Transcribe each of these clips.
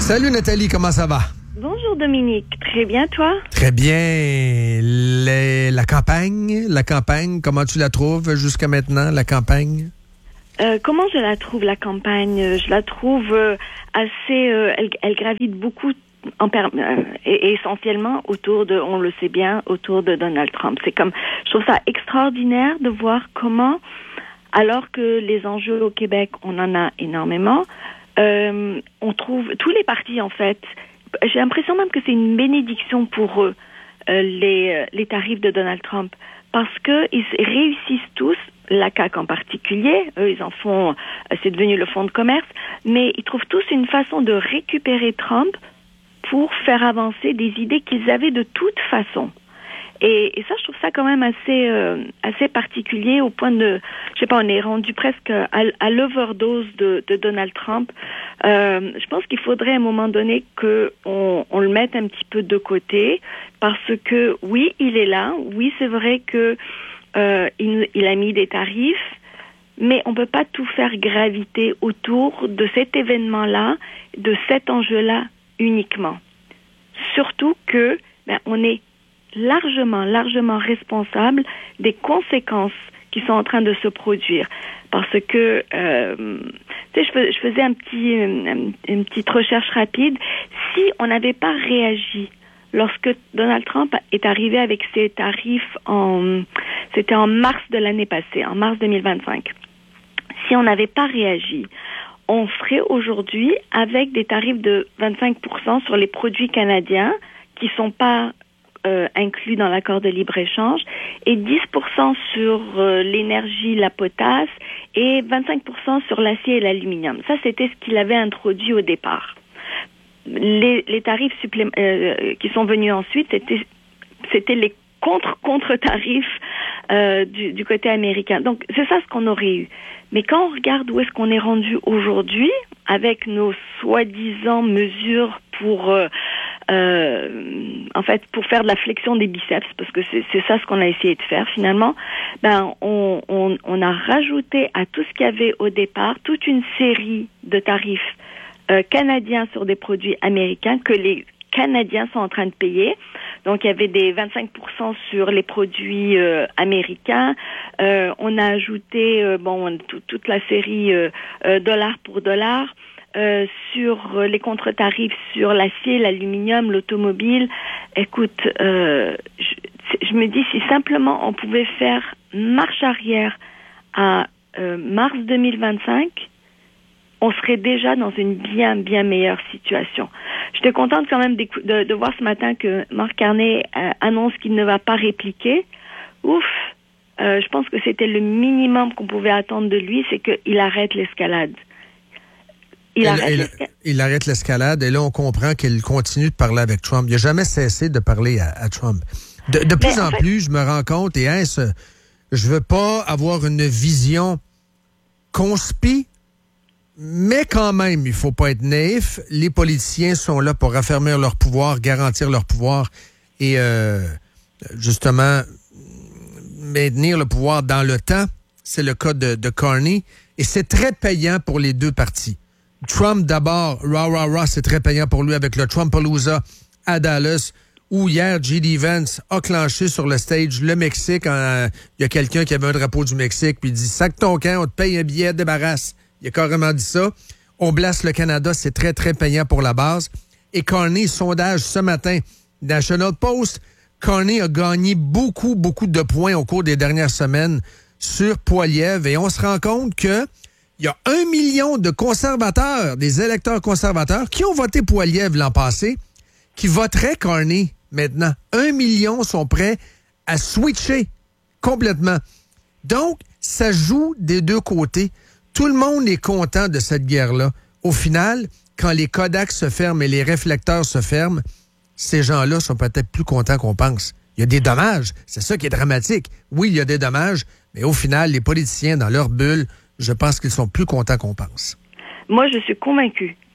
Salut Nathalie, comment ça va? Bonjour Dominique, très bien toi? Très bien. La campagne, comment tu la trouves jusqu'à maintenant, la campagne? Comment je la trouve, la campagne? Je la trouve assez... elle gravite beaucoup et essentiellement autour de, on le sait bien, autour de Donald Trump. Je trouve ça extraordinaire de voir comment, alors que les enjeux au Québec, on en a énormément, on trouve tous les partis en fait. J'ai l'impression même que c'est une bénédiction pour eux, les tarifs de Donald Trump, parce que ils réussissent tous, la CAQ en particulier, eux ils en font, c'est devenu le fonds de commerce, mais ils trouvent tous une façon de récupérer Trump pour faire avancer des idées qu'ils avaient de toute façon. Et ça, je trouve ça quand même assez particulier au point de, je sais pas, on est rendu presque à l'overdose de Donald Trump. Je pense qu'il faudrait à un moment donné que on le mette un petit peu de côté, parce que oui, il est là, oui, c'est vrai que il a mis des tarifs, mais on peut pas tout faire graviter autour de cet événement-là, de cet enjeu-là uniquement. Surtout que on est largement responsable des conséquences qui sont en train de se produire. Parce que, je faisais une petite recherche rapide. Si on n'avait pas réagi lorsque Donald Trump est arrivé avec ses tarifs c'était en mars de l'année passée, en mars 2025. Si on n'avait pas réagi, on serait aujourd'hui avec des tarifs de 25% sur les produits canadiens qui sont pas inclus dans l'accord de libre-échange, et 10% sur l'énergie, la potasse, et 25% sur l'acier et l'aluminium. Ça, c'était ce qu'il avait introduit au départ. Les tarifs qui sont venus ensuite, c'était les contre-tarifs du côté américain. Donc, c'est ça ce qu'on aurait eu. Mais quand on regarde où est-ce qu'on est rendu aujourd'hui, avec nos soi-disant mesures pour pour faire de la flexion des biceps, parce que c'est ça ce qu'on a essayé de faire finalement, on a rajouté à tout ce qu'il y avait au départ toute une série de tarifs canadiens sur des produits américains que les Canadiens sont en train de payer. Donc, il y avait des 25% sur les produits américains. On a ajouté toute la série dollar pour dollar sur les contre-tarifs sur l'acier, l'aluminium, l'automobile. Écoute, je me dis, si simplement on pouvait faire marche arrière à mars 2025, on serait déjà dans une bien meilleure situation. J'étais contente quand même de voir ce matin que Marc Carney annonce qu'il ne va pas répliquer. Ouf, je pense que c'était le minimum qu'on pouvait attendre de lui, c'est qu'il arrête l'escalade. Il arrête l'escalade, et là on comprend qu'il continue de parler avec Trump. Il n'a jamais cessé de parler à Trump. De plus en plus, je me rends compte, et je veux pas avoir une vision conspi, mais quand même, il faut pas être naïf. Les politiciens sont là pour raffermir leur pouvoir, garantir leur pouvoir et justement maintenir le pouvoir dans le temps. C'est le cas de Carney, et c'est très payant pour les deux partis. Trump d'abord, c'est très payant pour lui avec le Trumpalooza à Dallas, où hier, J.D. Vance a clenché sur le stage le Mexique. Il y a quelqu'un qui avait un drapeau du Mexique, puis il dit « Sac ton camp, on te paye un billet, débarrasse ». Il a carrément dit ça. On blasse le Canada, c'est très, très payant pour la base. Et Carney, sondage ce matin, National Post, Carney a gagné beaucoup de points au cours des dernières semaines sur Poilievre, et on se rend compte que il y a 1 million de conservateurs, des électeurs conservateurs, qui ont voté Poilievre l'an passé, qui voteraient Carney maintenant. 1 million sont prêts à switcher complètement. Donc, ça joue des deux côtés. Tout le monde est content de cette guerre-là. Au final, quand les Kodaks se ferment et les réflecteurs se ferment, ces gens-là sont peut-être plus contents qu'on pense. Il y a des dommages. C'est ça qui est dramatique. Oui, il y a des dommages, mais au final, les politiciens, dans leur bulle, je pense qu'ils sont plus contents qu'on pense. Moi, je suis convaincue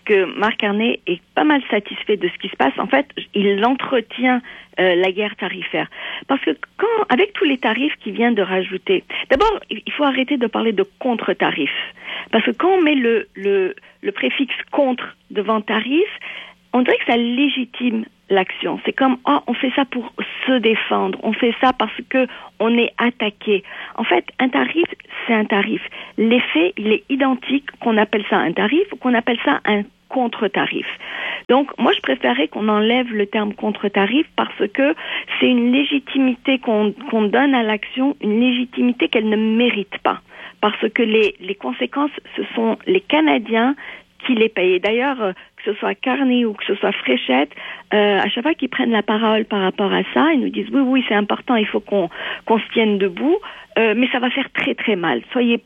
que Marc Carney est pas mal satisfait de ce qui se passe. En fait, il entretient la guerre tarifaire. Parce que avec tous les tarifs qu'il vient de rajouter, d'abord, il faut arrêter de parler de contre-tarif. Parce que quand on met le préfixe contre devant tarif, on dirait que ça légitime l'action. C'est comme, on fait ça pour se défendre. On fait ça parce que on est attaqué. En fait, un tarif, c'est un tarif. L'effet, il est identique qu'on appelle ça un tarif ou qu'on appelle ça un contre-tarif. Donc, moi, je préférais qu'on enlève le terme contre-tarif parce que c'est une légitimité qu'on donne à l'action, une légitimité qu'elle ne mérite pas. Parce que les conséquences, ce sont les Canadiens qui les payent. D'ailleurs, que ce soit Carney ou que ce soit Fréchette, à chaque fois qu'ils prennent la parole par rapport à ça, ils nous disent oui, c'est important, il faut qu'on se tienne debout, mais ça va faire très très mal. Soyez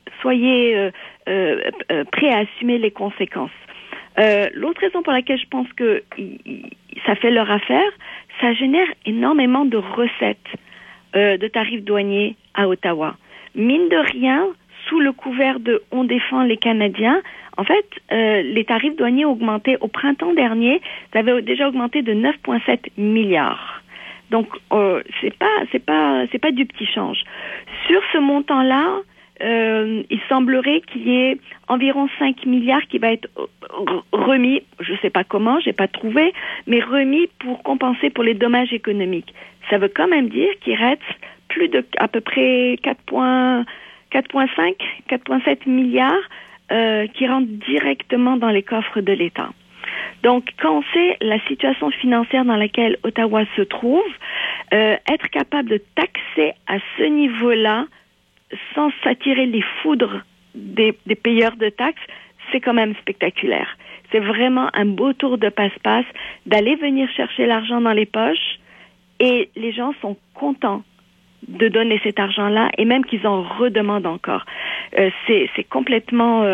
prêts à assumer les conséquences. L'autre raison pour laquelle je pense que ça fait leur affaire, ça génère énormément de recettes de tarifs douaniers à Ottawa. Mine de rien, sous le couvert de « on défend les Canadiens », en fait, les tarifs douaniers ont augmenté au printemps dernier. Ça avait déjà augmenté de 9,7 milliards. Donc, c'est pas du petit change. Sur ce montant-là, il semblerait qu'il y ait environ 5 milliards qui va être remis, je sais pas comment, j'ai pas trouvé, mais remis pour compenser pour les dommages économiques. Ça veut quand même dire qu'il reste plus de à peu près 4,7 milliards qui rentrent directement dans les coffres de l'État. Donc, quand on sait la situation financière dans laquelle Ottawa se trouve, être capable de taxer à ce niveau-là sans s'attirer les foudres des payeurs de taxes, c'est quand même spectaculaire. C'est vraiment un beau tour de passe-passe d'aller venir chercher l'argent dans les poches et les gens sont contents de donner cet argent-là et même qu'ils en redemandent encore. C'est complètement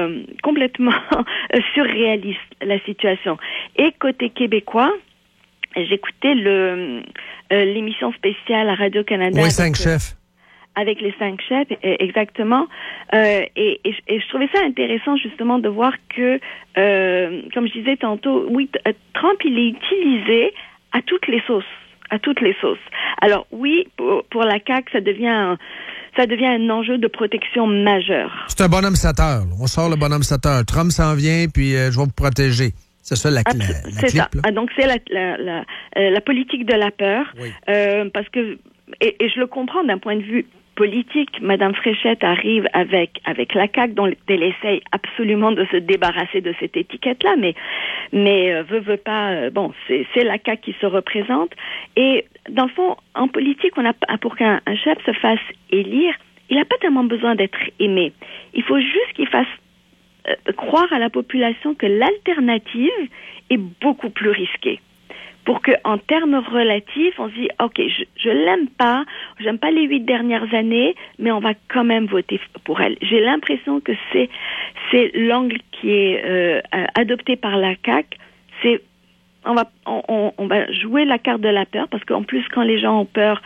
surréaliste la situation. Et côté québécois, j'écoutais l'émission spéciale à Radio-Canada. Oui, 5 chefs. Avec les 5 chefs, exactement. Et je trouvais ça intéressant justement de voir que, comme je disais tantôt, oui, Trump, il est utilisé à toutes les sauces. Alors oui, pour la CAQ, ça devient un enjeu de protection majeur. C'est un bonhomme sateur. On sort le bonhomme sateur. Trump s'en vient, puis je vais vous protéger. C'est ça la clip. C'est ça. Donc c'est la politique de la peur. Oui. Parce que et je le comprends d'un point de vue politique. Madame Fréchette arrive avec la CAQ dont elle essaye absolument de se débarrasser de cette étiquette-là, mais veut pas. Bon, c'est la CAQ qui se représente. Et dans le fond, en politique, pour qu'un chef se fasse élire, il n'a pas tellement besoin d'être aimé. Il faut juste qu'il fasse croire à la population que l'alternative est beaucoup plus risquée. Pour que, en termes relatifs, on se dit, OK, je l'aime pas, j'aime pas les 8 dernières années, mais on va quand même voter pour elle. J'ai l'impression que c'est l'angle qui est adopté par la CAQ. On va jouer la carte de la peur, parce qu'en plus, quand les gens ont peur,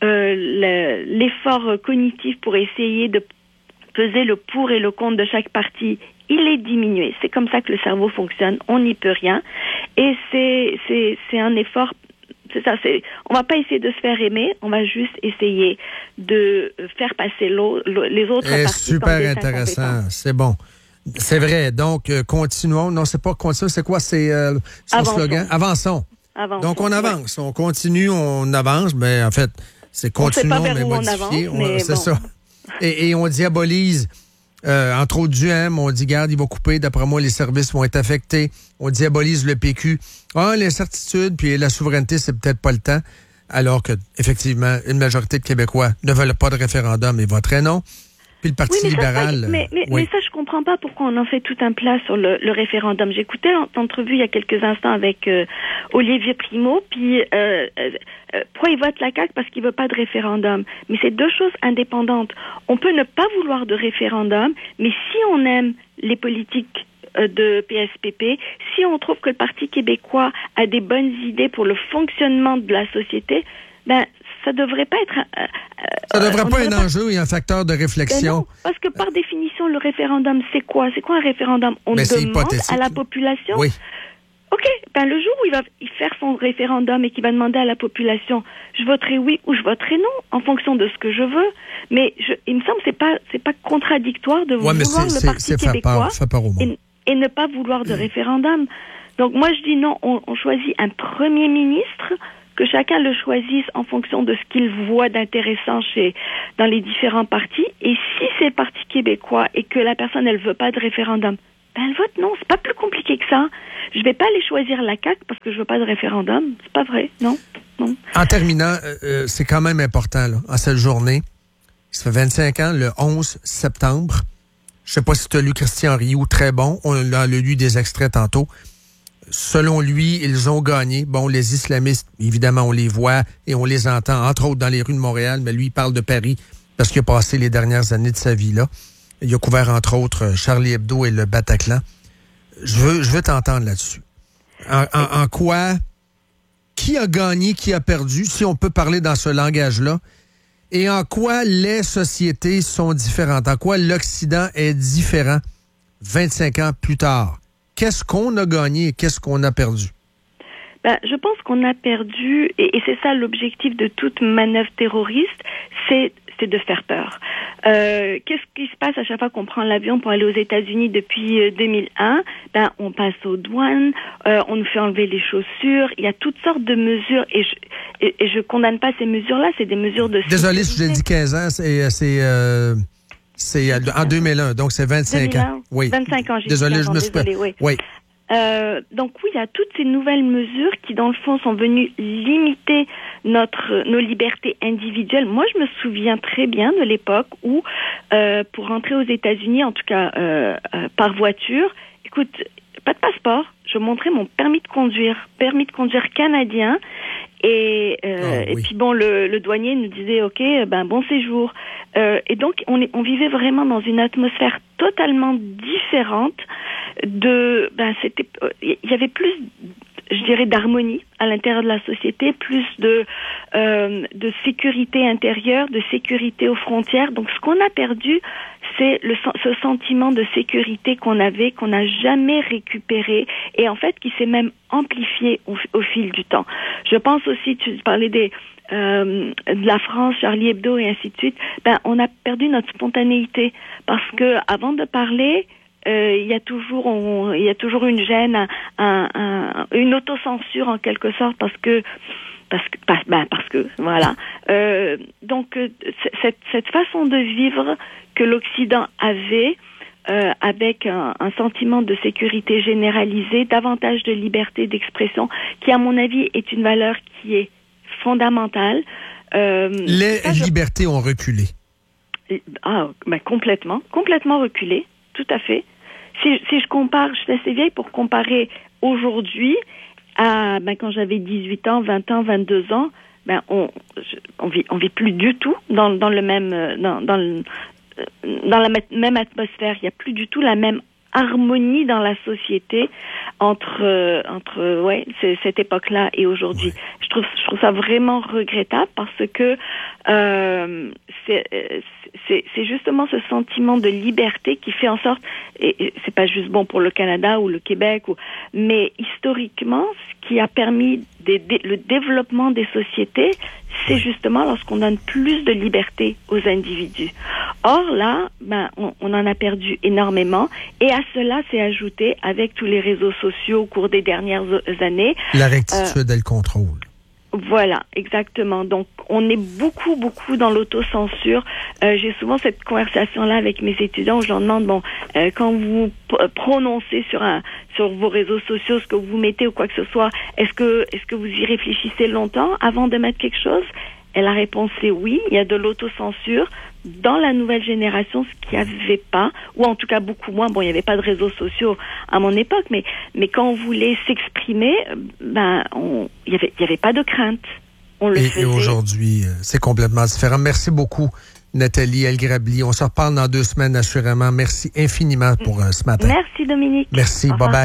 l'effort cognitif pour essayer de peser le pour et le contre de chaque parti, il est diminué. C'est comme ça que le cerveau fonctionne. On n'y peut rien. Et c'est un effort. C'est ça. On va pas essayer de se faire aimer. On va juste essayer de faire passer les autres partis. Super intéressant. C'est bon. C'est vrai. Donc, continuons. Non, c'est pas continuons. C'est quoi? C'est son slogan? Avançons. Donc, on avance. On continue, on avance. Mais en fait, c'est continuons, mais modifié. C'est ça. Et on diabolise, entre autres du M, on dit, garde, il va couper, d'après moi, les services vont être affectés. On diabolise le PQ. L'incertitude, puis la souveraineté, c'est peut-être pas le temps. Alors que, effectivement, une majorité de Québécois ne veulent pas de référendum et voteraient non. Puis le Parti libéral... Mais ça, je comprends pas pourquoi on en fait tout un plat sur le référendum. J'écoutais l'entrevue il y a quelques instants avec Olivier Primo, puis pourquoi il vote la CAQ? Parce qu'il veut pas de référendum. Mais c'est deux choses indépendantes. On peut ne pas vouloir de référendum, mais si on aime les politiques de PSPP, si on trouve que le Parti québécois a des bonnes idées pour le fonctionnement de la société, ben ça devrait pas être... ça devrait pas être un enjeu et un facteur de réflexion. Non, parce que par définition, le référendum, c'est quoi? C'est quoi un référendum? On demande à la population... Oui. OK, le jour où il va faire son référendum et qu'il va demander à la population, je voterai oui ou je voterai non, en fonction de ce que je veux. Mais il me semble que c'est pas contradictoire de vouloir le Parti québécois et ne pas vouloir de référendum. Donc moi je dis non, on choisit un premier ministre, que chacun le choisisse en fonction de ce qu'il voit d'intéressant dans les différents partis. Et si c'est le Parti québécois et que la personne elle veut pas de référendum, elle vote non, c'est pas plus compliqué que ça. Je vais pas aller choisir la CAQ parce que je veux pas de référendum. C'est pas vrai, non. En terminant, c'est quand même important, là, en cette journée. Ça fait 25 ans, le 11 septembre. Je sais pas si tu as lu Christian Rioux, très bon. On a lu des extraits tantôt. Selon lui, ils ont gagné. Bon, les islamistes, évidemment, on les voit et on les entend, entre autres dans les rues de Montréal, mais lui, il parle de Paris parce qu'il a passé les dernières années de sa vie là. Il a couvert, entre autres, Charlie Hebdo et le Bataclan. Je veux t'entendre là-dessus. En quoi, qui a gagné, qui a perdu, si on peut parler dans ce langage-là, et en quoi les sociétés sont différentes, en quoi l'Occident est différent 25 ans plus tard. Qu'est-ce qu'on a gagné et qu'est-ce qu'on a perdu? Je pense qu'on a perdu, et c'est ça l'objectif de toute manœuvre terroriste, c'est de faire peur. Qu'est-ce qui se passe à chaque fois qu'on prend l'avion pour aller aux États-Unis depuis 2001? On passe aux douanes, on nous fait enlever les chaussures, il y a toutes sortes de mesures, et je condamne pas ces mesures-là, c'est des mesures de sécurité. Désolé si j'ai dit 15 ans, c'est en 2001, donc c'est 25 2001, ans. Oui. 25 ans, j'ai désolé, dit. Je me suis pas... Oui. Donc oui, il y a toutes ces nouvelles mesures qui, dans le fond, sont venues limiter nos libertés individuelles. Moi, je me souviens très bien de l'époque où, pour rentrer aux États-Unis, en tout cas par voiture, écoute, pas de passeport, je montrais mon permis de conduire canadien. Et puis bon, le douanier nous disait OK, bon séjour. Et donc on vivait vraiment dans une atmosphère totalement différente. Il y avait plus, je dirais, d'harmonie à l'intérieur de la société, plus de sécurité intérieure, de sécurité aux frontières. Donc ce qu'on a perdu, c'est ce sentiment de sécurité qu'on avait, qu'on n'a jamais récupéré, et en fait qui s'est même amplifié au fil du temps. Je pense aussi, tu parlais de la France, Charlie Hebdo et ainsi de suite. On a perdu notre spontanéité parce que avant de parler, il y a toujours une gêne, une autocensure en quelque sorte parce que voilà. Donc cette façon de vivre que l'Occident avait, avec un sentiment de sécurité généralisée, davantage de liberté d'expression, qui à mon avis est une valeur qui est fondamentale. Les libertés ont reculé. Complètement reculé, tout à fait. Si je compare, je suis assez vieille pour comparer aujourd'hui à quand j'avais 18 ans, 20 ans, 22 ans, on vit plus du tout dans la même atmosphère. Il y a plus du tout la même harmonie dans la société entre cette époque-là et aujourd'hui. Ouais. Je trouve ça vraiment regrettable parce que c'est justement ce sentiment de liberté qui fait en sorte, et c'est pas juste bon pour le Canada ou le Québec, mais historiquement, ce qui a permis le développement des sociétés, c'est justement lorsqu'on donne plus de liberté aux individus. Or là, on en a perdu énormément, et à cela s'est ajouté, avec tous les réseaux sociaux au cours des dernières années, la rectitude et le contrôle. Voilà, exactement. Donc, on est beaucoup dans l'autocensure. J'ai souvent cette conversation-là avec mes étudiants où je leur demande, quand vous prononcez sur vos réseaux sociaux ce que vous mettez ou quoi que ce soit, est-ce que vous y réfléchissez longtemps avant de mettre quelque chose? Et la réponse est oui, il y a de l'autocensure dans la nouvelle génération, ce qu'il n'y avait pas, ou en tout cas beaucoup moins. Bon, il n'y avait pas de réseaux sociaux à mon époque, mais quand on voulait s'exprimer, il y avait pas de crainte. On le faisait. Et aujourd'hui, c'est complètement différent. Merci beaucoup, Nathalie El-Grabli. On se reparle dans 2 semaines, assurément. Merci infiniment pour ce matin. Merci, Dominique. Merci, bye-bye.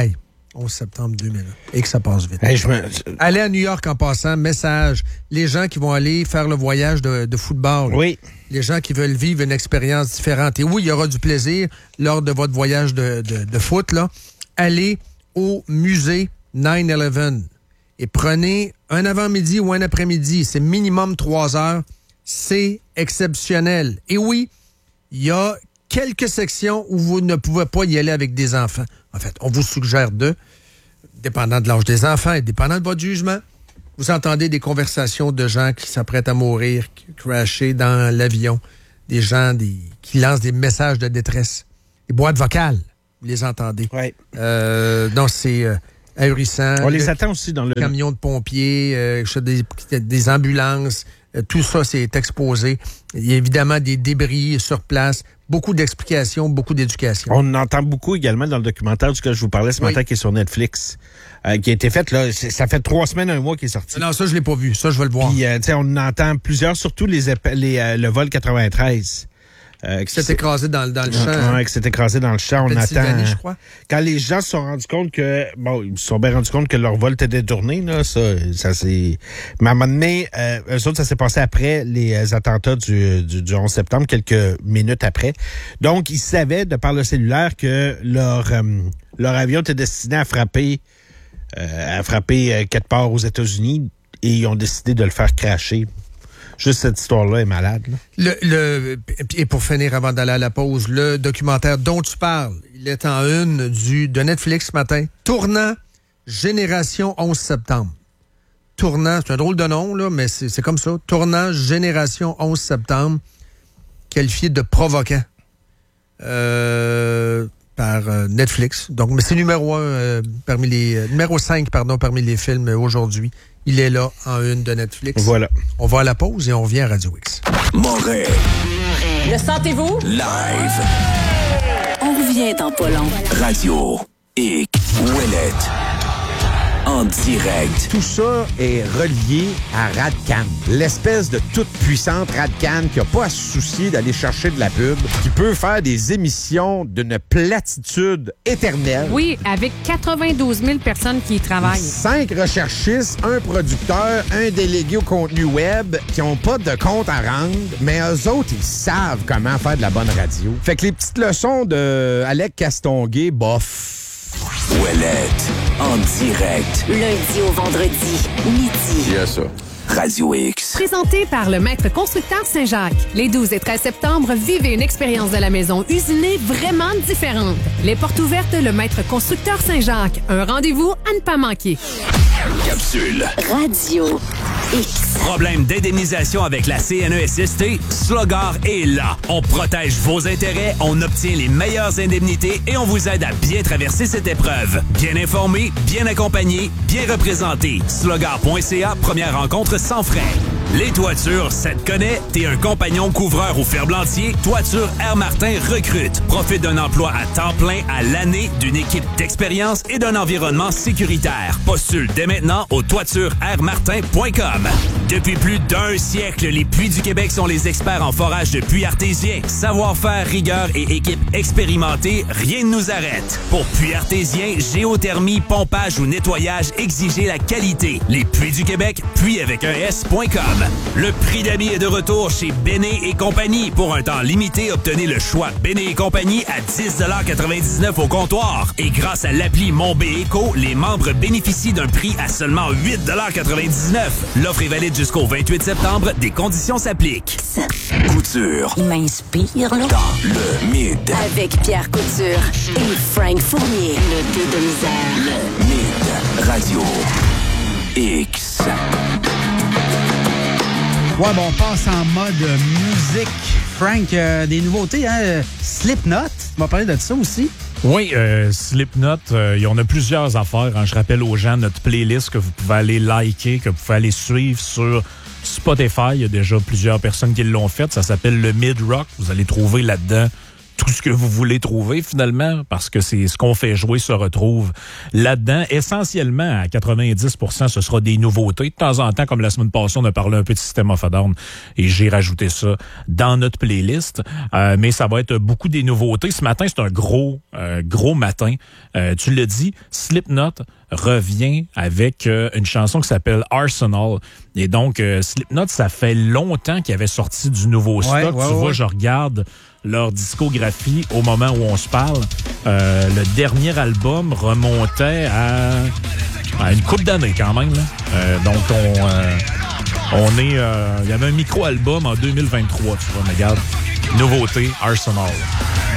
11 septembre 2001. Et que ça passe vite. Hey, Allez à New York en passant, message. Les gens qui vont aller faire le voyage de football. Oui. Les gens qui veulent vivre une expérience différente. Et oui, il y aura du plaisir lors de votre voyage de foot, là. Allez au musée 9/11 et prenez un avant-midi ou un après-midi. C'est minimum 3 heures. C'est exceptionnel. Et oui, il y a quelques sections où vous ne pouvez pas y aller avec des enfants. En fait, on vous suggère dépendant de l'âge des enfants et dépendant de votre jugement, vous entendez des conversations de gens qui s'apprêtent à mourir, qui crashent dans l'avion, des gens qui lancent des messages de détresse, des boîtes vocales, vous les entendez. Oui. Donc, c'est ahurissant. On les attend aussi dans le camion de pompiers, des ambulances. Tout ça, c'est exposé. Il y a évidemment des débris sur place, beaucoup d'explications, beaucoup d'éducation. On entend beaucoup également dans le documentaire duquel je vous parlais ce matin, qui est sur Netflix, qui a été fait, là, ça fait 3 semaines, 1 mois qu'il est sorti. Non, ça, je l'ai pas vu. Ça, je vais le voir. Puis, on entend plusieurs, surtout le vol 93. Qui s'est écrasé dans le champ. Oui, qui s'est écrasé dans le champ. On attend. Je crois. Quand les gens se sont rendus compte ils se sont bien rendus compte que leur vol était détourné, là, ça c'est. Mais à un moment donné, eux autres, ça s'est passé après les attentats du 11 septembre, quelques minutes après. Donc, ils savaient, de par le cellulaire, que leur avion était destiné à frapper quelque part aux États-Unis, et ils ont décidé de le faire crasher. Juste cette histoire-là est malade. Là. Et pour finir, avant d'aller à la pause, le documentaire dont tu parles, il est en une de Netflix ce matin. Tournant Génération 11 septembre. Tournant, c'est un drôle de nom, là, mais c'est comme ça. Tournant Génération 11 septembre, qualifié de provoquant par Netflix. Donc, mais c'est numéro 5 parmi les films aujourd'hui. Il est là en une de Netflix. Voilà. On va à la pause et on revient à Radio X. Montréal. Le sentez-vous? Live. On revient dans pas long. Radio X. Ouellette. En direct. Tout ça est relié à Radcan, l'espèce de toute puissante Radcan qui n'a pas à se soucier d'aller chercher de la pub, qui peut faire des émissions d'une platitude éternelle. Oui, avec 92 000 personnes qui y travaillent. 5 recherchistes, un producteur, un délégué au contenu web qui n'ont pas de compte à rendre, mais eux autres, ils savent comment faire de la bonne radio. Fait que les petites leçons de Alec Castonguay, bof. Ouellette, en direct. Lundi au vendredi, midi. Il y a ça. Radio X. Présenté par le Maître Constructeur Saint-Jacques. Les 12 et 13 septembre, vivez une expérience de la maison usinée vraiment différente. Les portes ouvertes, le Maître Constructeur Saint-Jacques. Un rendez-vous à ne pas manquer. Capsule. Radio X. Problème d'indemnisation avec la CNESST? Slogar est là. On protège vos intérêts, on obtient les meilleures indemnités et on vous aide à bien traverser cette épreuve. Bien informé, bien accompagné, bien représenté. Slogar.ca, première rencontre sans frais. Les toitures, ça te connaît? T'es un compagnon couvreur ou ferblantier? Toiture Air Martin recrute. Profite d'un emploi à temps plein à l'année, d'une équipe d'expérience et d'un environnement sécuritaire. Postule dès maintenant au toitureairmartin.com. Depuis plus d'1 siècle, les Puits du Québec sont les experts en forage de puits artésiens. Savoir-faire, rigueur et équipe expérimentée, rien ne nous arrête. Pour puits artésiens, géothermie, pompage ou nettoyage, exigez la qualité. Les Puits du Québec, puits avec un S.com. Le prix d'amis est de retour chez Béné et compagnie. Pour un temps limité, obtenez le choix Béné et compagnie à 10,99 $ au comptoir. Et grâce à l'appli Mon Éco, les membres bénéficient d'un prix à seulement 8,99 $. L'offre est valide jusqu'au 28 septembre. Des conditions s'appliquent. Couture. Il m'inspire, là. Dans le Mid. Avec Pierre Couture et Frank Fournier. Le thé de misère. Le Mid. Radio X. Ouais, bon, on passe en mode musique. Frank, des nouveautés, hein? Slipknot, tu m'as parlé de ça aussi? Oui, Slipknot, on a plusieurs affaires. Hein. Je rappelle aux gens notre playlist que vous pouvez aller liker, que vous pouvez aller suivre sur Spotify. Il y a déjà plusieurs personnes qui l'ont fait. Ça s'appelle le Mid Rock. Vous allez trouver là-dedans tout ce que vous voulez trouver finalement, parce que c'est ce qu'on fait jouer se retrouve là-dedans. Essentiellement, à 90%, ce sera des nouveautés. De temps en temps, comme la semaine passée, on a parlé un peu de System of a Down et j'ai rajouté ça dans notre playlist. Mais ça va être beaucoup des nouveautés. Ce matin, c'est un gros matin. Tu l'as dit, Slipknot revient avec une chanson qui s'appelle Arsenal. Et donc, Slipknot, ça fait longtemps qu'il avait sorti du nouveau stock. Tu vois, je regarde leur discographie au moment où on se parle. Le dernier album remontait à une couple d'années quand même. Donc, on est... il y avait un micro-album en 2023, tu vois, mais regarde, nouveauté, Arsenal.